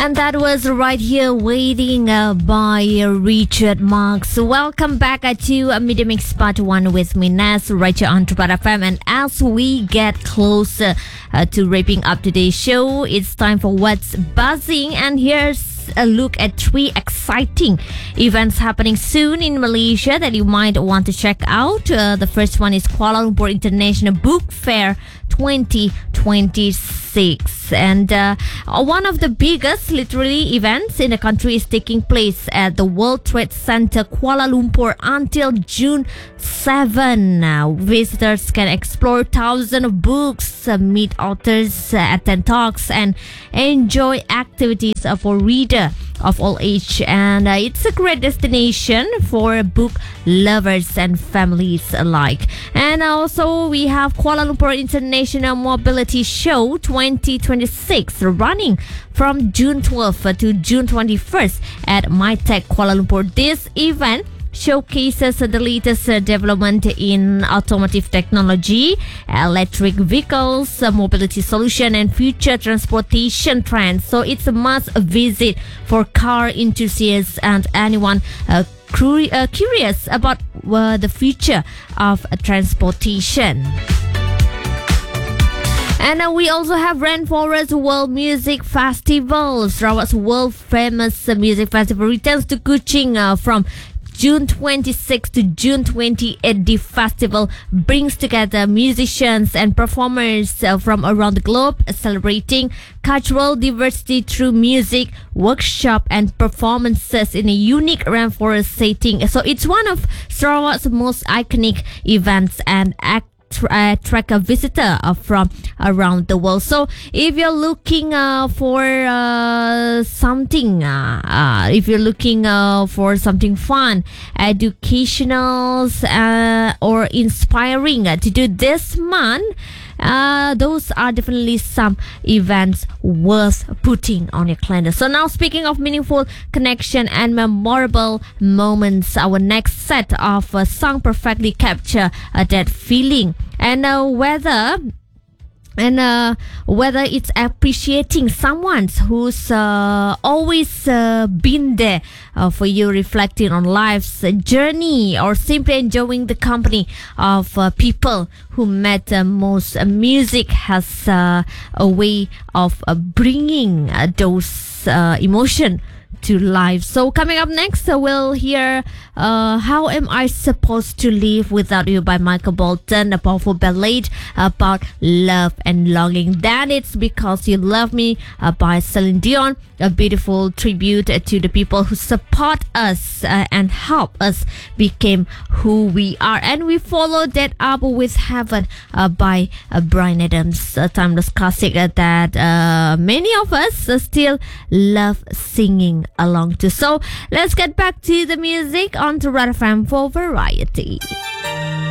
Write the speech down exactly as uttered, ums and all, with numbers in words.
And that was Right Here Waiting uh, by uh, Richard Marx. Welcome back uh, to uh, Media Mix Part one with me, Nas, right here on Tripod F M. And as we get closer uh, to wrapping up today's show, it's time for What's Buzzing. And here's a look at three exciting events happening soon in Malaysia that you might want to check out. Uh, the first one is Kuala Lumpur International Book Fair twenty twenty-six, and uh, one of the biggest literally events in the country is taking place at the World Trade Center Kuala Lumpur until June seventh. Uh, visitors can explore thousands of books, uh, meet authors, uh, attend talks, and enjoy activities uh, for readers of all age, and uh, it's a great destination for book lovers and families alike. And also we have Kuala Lumpur International Mobility Show twenty twenty-six running from June twelfth to June twenty-first at MyTech Kuala Lumpur. This event showcases the latest uh, development in automotive technology, electric vehicles, uh, mobility solution, and future transportation trends. So it's a must visit for car enthusiasts and anyone uh, cru- uh, curious about uh, the future of uh, transportation. And uh, we also have Rainforest World Music Festival. Sarawak's world famous uh, music festival returns to Kuching uh, from June twenty-sixth to June twenty-eighth. The festival brings together musicians and performers uh, from around the globe, celebrating cultural diversity through music, workshop, and performances in a unique rainforest setting. So it's one of Sarawak's most iconic events and act Uh, attract a visitor uh, from around the world. So if you're looking uh, for uh, something uh, uh, if you're looking uh, for something fun, educational, uh, or inspiring uh, to do this month, Uh, those are definitely some events worth putting on your calendar. So now, speaking of meaningful connection and memorable moments, our next set of uh, song perfectly capture uh, that feeling. And uh, whether And uh, whether it's appreciating someone who's uh, always uh, been there uh, for you, reflecting on life's journey, or simply enjoying the company of uh, people who matter most, uh, music has uh, a way of uh, bringing uh, those uh, emotions to life. So coming up next, uh, we'll hear uh, How Am I Supposed to Live Without You by Michael Bolton, a powerful ballad about love and longing. Then It's Because You Love Me uh, by Celine Dion, a beautiful tribute uh, to the people who support us uh, and help us become who we are. And we follow that up with Heaven uh, by uh, Bryan Adams, a timeless classic uh, that uh, many of us uh, still love singing along to. So let's get back to the music on to Red F M for variety.